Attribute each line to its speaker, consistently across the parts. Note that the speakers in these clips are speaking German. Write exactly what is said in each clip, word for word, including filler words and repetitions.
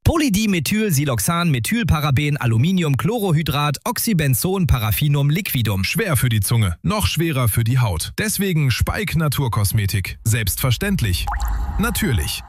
Speaker 1: Polydimethyl-Siloxan, Methylparaben, Aluminium-Chlorohydrat, Oxybenzon, Paraffinum, Liquidum.
Speaker 2: Schwer für die Zunge, noch schwerer für die Haut. Deswegen Speik Naturkosmetik. Selbstverständlich. Natürlich.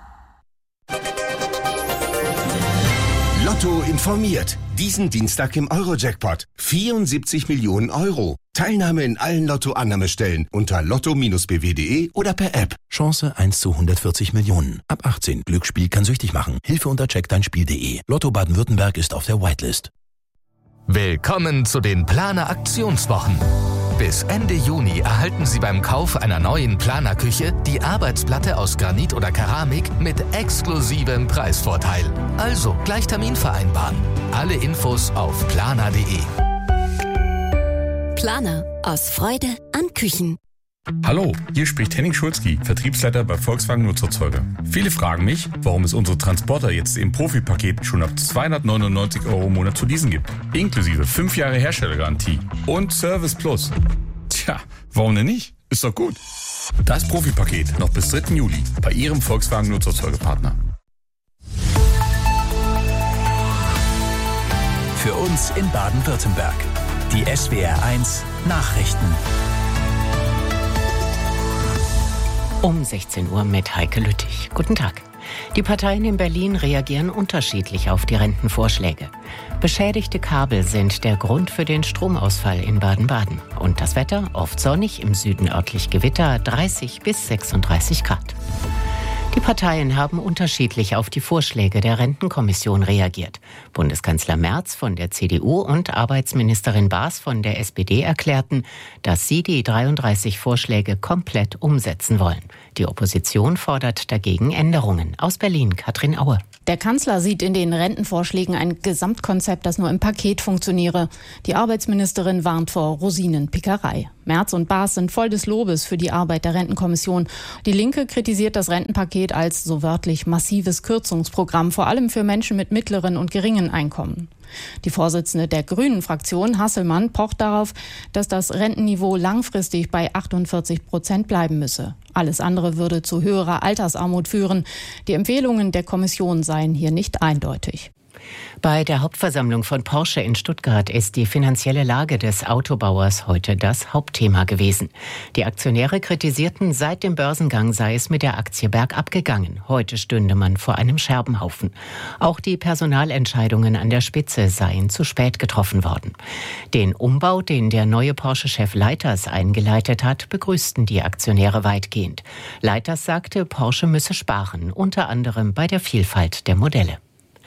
Speaker 3: Lotto informiert. Diesen Dienstag im Euro-Jackpot. vierundsiebzig Millionen Euro. Teilnahme in allen Lotto-Annahmestellen unter lotto B W punkt de oder per App.
Speaker 4: Chance eins zu hundertvierzig Millionen. Ab achtzehn. Glücksspiel kann süchtig machen. Hilfe unter check dein Spiel punkt de. Lotto Baden-Württemberg ist auf der Whitelist.
Speaker 5: Willkommen zu den Planer Aktionswochen. Bis Ende Juni erhalten Sie beim Kauf einer neuen Planerküche die Arbeitsplatte aus Granit oder Keramik mit exklusivem Preisvorteil. Also gleich Termin vereinbaren. Alle Infos auf planer punkt de.
Speaker 6: Planer. Aus Freude an Küchen.
Speaker 7: Hallo, hier spricht Henning Schulzki, Vertriebsleiter bei Volkswagen Nutzerzeuger. Viele fragen mich, warum es unsere Transporter jetzt im Profipaket schon ab zweihundertneunundneunzig Euro im Monat zu leasen gibt. Inklusive fünf Jahre Herstellergarantie und Service Plus. Tja, warum denn nicht? Ist doch gut. Das Profipaket noch bis dritten Juli bei Ihrem Volkswagen Nutzerzeugerpartner.
Speaker 8: Für uns in Baden-Württemberg. Die S W R eins Nachrichten.
Speaker 9: Um sechzehn Uhr mit Heike Lüttich. Guten Tag. Die Parteien in Berlin reagieren unterschiedlich auf die Rentenvorschläge. Beschädigte Kabel sind der Grund für den Stromausfall in Baden-Baden. Und das Wetter oft sonnig, im Süden örtlich Gewitter, dreißig bis sechsunddreißig Grad. Die Parteien haben unterschiedlich auf die Vorschläge der Rentenkommission reagiert. Bundeskanzler Merz von der C D U und Arbeitsministerin Baas von der S P D erklärten, dass sie die dreiunddreißig Vorschläge komplett umsetzen wollen. Die Opposition fordert dagegen Änderungen. Aus Berlin, Katrin Aue.
Speaker 10: Der Kanzler sieht in den Rentenvorschlägen ein Gesamtkonzept, das nur im Paket funktioniere. Die Arbeitsministerin warnt vor Rosinenpickerei. Merz und Baas sind voll des Lobes für die Arbeit der Rentenkommission. Die Linke kritisiert das Rentenpaket als so wörtlich massives Kürzungsprogramm, vor allem für Menschen mit mittleren und geringen Einkommen. Die Vorsitzende der Grünen-Fraktion, Hasselmann, pocht darauf, dass das Rentenniveau langfristig bei achtundvierzig Prozent bleiben müsse. Alles andere würde zu höherer Altersarmut führen. Die Empfehlungen der Kommission seien hier nicht eindeutig.
Speaker 9: Bei der Hauptversammlung von Porsche in Stuttgart ist die finanzielle Lage des Autobauers heute das Hauptthema gewesen. Die Aktionäre kritisierten, seit dem Börsengang sei es mit der Aktie bergab gegangen. Heute stünde man vor einem Scherbenhaufen. Auch die Personalentscheidungen an der Spitze seien zu spät getroffen worden. Den Umbau, den der neue Porsche-Chef Leiters eingeleitet hat, begrüßten die Aktionäre weitgehend. Leiters sagte, Porsche müsse sparen, unter anderem bei der Vielfalt der Modelle.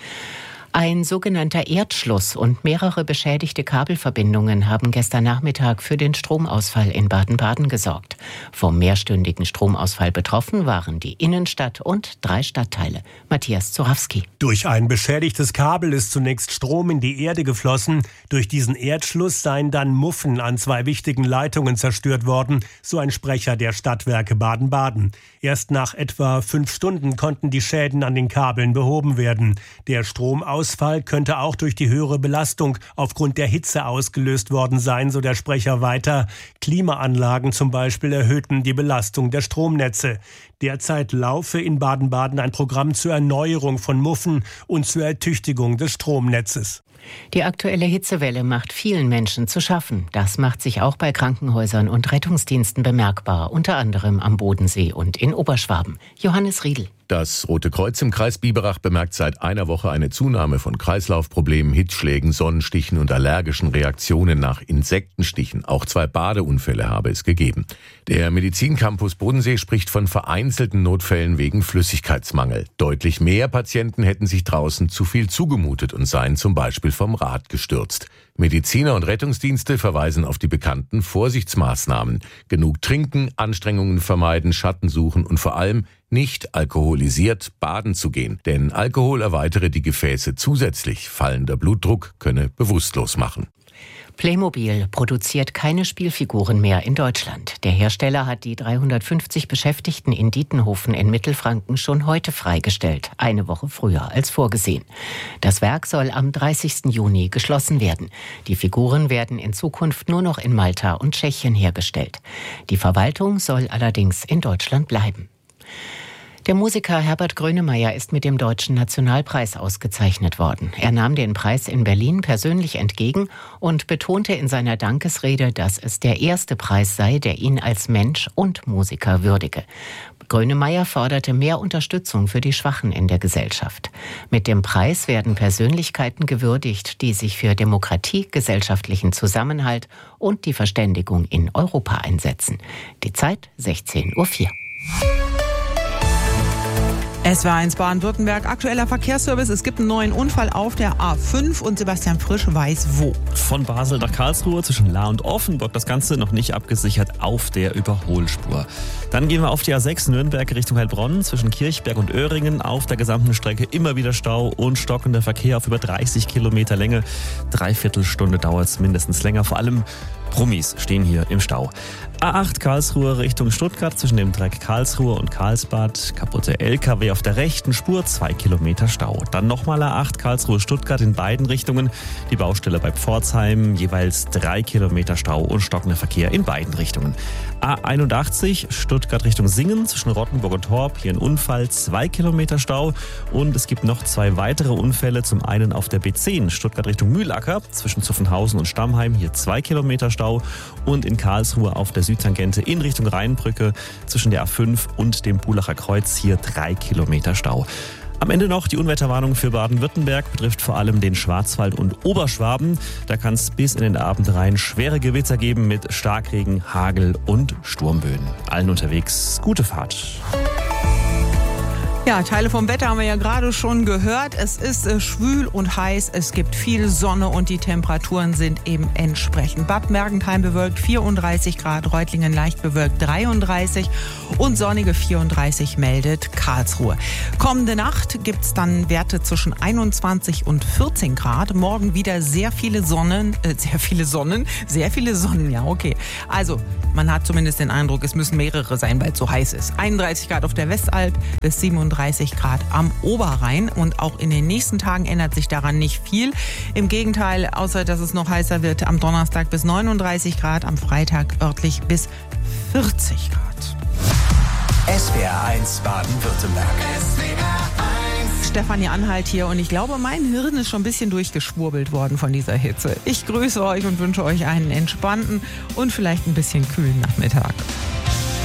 Speaker 9: Ein sogenannter Erdschluss und mehrere beschädigte Kabelverbindungen haben gestern Nachmittag für den Stromausfall in Baden-Baden gesorgt. Vom mehrstündigen Stromausfall betroffen waren die Innenstadt und drei Stadtteile. Matthias Zorawski.
Speaker 11: Durch ein beschädigtes Kabel ist zunächst Strom in die Erde geflossen. Durch diesen Erdschluss seien dann Muffen an zwei wichtigen Leitungen zerstört worden, so ein Sprecher der Stadtwerke Baden-Baden. Erst nach etwa fünf Stunden konnten die Schäden an den Kabeln behoben werden. Der Stromausfall Ausfall könnte auch durch die höhere Belastung aufgrund der Hitze ausgelöst worden sein, so der Sprecher weiter. Klimaanlagen zum Beispiel erhöhten die Belastung der Stromnetze. Derzeit laufe in Baden-Baden ein Programm zur Erneuerung von Muffen und zur Ertüchtigung des Stromnetzes.
Speaker 9: Die aktuelle Hitzewelle macht vielen Menschen zu schaffen. Das macht sich auch bei Krankenhäusern und Rettungsdiensten bemerkbar, unter anderem am Bodensee und in Oberschwaben. Johannes Riedl.
Speaker 12: Das Rote Kreuz im Kreis Biberach bemerkt seit einer Woche eine Zunahme von Kreislaufproblemen, Hitzschlägen, Sonnenstichen und allergischen Reaktionen nach Insektenstichen. Auch zwei Badeunfälle habe es gegeben. Der Medizincampus Bodensee spricht von vereinzelten Notfällen wegen Flüssigkeitsmangel. Deutlich mehr Patienten hätten sich draußen zu viel zugemutet und seien zum Beispiel vom Rad gestürzt. Mediziner und Rettungsdienste verweisen auf die bekannten Vorsichtsmaßnahmen. Genug trinken, Anstrengungen vermeiden, Schatten suchen und vor allem nicht alkoholisiert baden zu gehen. Denn Alkohol erweitere die Gefäße zusätzlich. Fallender Blutdruck könne bewusstlos machen.
Speaker 9: Playmobil produziert keine Spielfiguren mehr in Deutschland. Der Hersteller hat die dreihundertfünfzig Beschäftigten in Dietenhofen in Mittelfranken schon heute freigestellt, eine Woche früher als vorgesehen. Das Werk soll am dreißigsten Juni geschlossen werden. Die Figuren werden in Zukunft nur noch in Malta und Tschechien hergestellt. Die Verwaltung soll allerdings in Deutschland bleiben. Der Musiker Herbert Grönemeyer ist mit dem Deutschen Nationalpreis ausgezeichnet worden. Er nahm den Preis in Berlin persönlich entgegen und betonte in seiner Dankesrede, dass es der erste Preis sei, der ihn als Mensch und Musiker würdige. Grönemeyer forderte mehr Unterstützung für die Schwachen in der Gesellschaft. Mit dem Preis werden Persönlichkeiten gewürdigt, die sich für Demokratie, gesellschaftlichen Zusammenhalt und die Verständigung in Europa einsetzen. Die Zeit sechzehn Uhr vier.
Speaker 13: S W R eins Baden-Württemberg, aktueller Verkehrsservice. Es gibt einen neuen Unfall auf der A fünf und Sebastian Frisch weiß wo.
Speaker 14: Von Basel nach Karlsruhe zwischen Lahr und Offenburg. Das Ganze noch nicht abgesichert auf der Überholspur. Dann gehen wir auf die A sechs Nürnberg Richtung Heilbronn. Zwischen Kirchberg und Öhringen auf der gesamten Strecke immer wieder Stau und stockender Verkehr auf über dreißig Kilometer Länge. Dreiviertelstunde dauert es mindestens länger. Vor allem Brummis stehen hier im Stau. A acht Karlsruhe Richtung Stuttgart zwischen dem Dreieck Karlsruhe und Karlsbad. Kaputte L K W auf der rechten Spur, zwei Kilometer Stau. Dann nochmal A acht Karlsruhe Stuttgart in beiden Richtungen. Die Baustelle bei Pforzheim, jeweils drei Kilometer Stau und stockender Verkehr in beiden Richtungen. A einundachtzig Stuttgart Richtung Singen zwischen Rottenburg und Horb. Hier ein Unfall, zwei Kilometer Stau. Und es gibt noch zwei weitere Unfälle. Zum einen auf der B zehn Stuttgart Richtung Mühlacker zwischen Zuffenhausen und Stammheim. Hier zwei Kilometer Stau. Und in Karlsruhe auf der Südtangente in Richtung Rheinbrücke zwischen der A fünf und dem Pulacher Kreuz. Hier drei Kilometer Stau. Am Ende noch die Unwetterwarnung für Baden-Württemberg, betrifft vor allem den Schwarzwald und Oberschwaben. Da kann es bis in den Abend rein schwere Gewitter geben mit Starkregen, Hagel und Sturmböen. Allen unterwegs gute Fahrt.
Speaker 13: Ja, Teile vom Wetter haben wir ja gerade schon gehört. Es ist äh, schwül und heiß, es gibt viel Sonne und die Temperaturen sind eben entsprechend. Bad Mergentheim bewölkt vierunddreißig Grad, Reutlingen leicht bewölkt dreiunddreißig und sonnige vierunddreißig meldet Karlsruhe. Kommende Nacht gibt's dann Werte zwischen einundzwanzig und vierzehn Grad. Morgen wieder sehr viele Sonnen, äh, sehr viele Sonnen, sehr viele Sonnen, ja okay. Also man hat zumindest den Eindruck, es müssen mehrere sein, weil es so heiß ist. einunddreißig Grad auf der Westalb bis siebenunddreißig Grad am Oberrhein. Und auch in den nächsten Tagen ändert sich daran nicht viel. Im Gegenteil, außer dass es noch heißer wird, am Donnerstag bis neununddreißig Grad, am Freitag örtlich bis vierzig Grad.
Speaker 8: S W R eins Baden-Württemberg.
Speaker 13: Stefanie Anhalt hier und ich glaube, mein Hirn ist schon ein bisschen durchgeschwurbelt worden von dieser Hitze. Ich grüße euch und wünsche euch einen entspannten und vielleicht ein bisschen kühlen Nachmittag.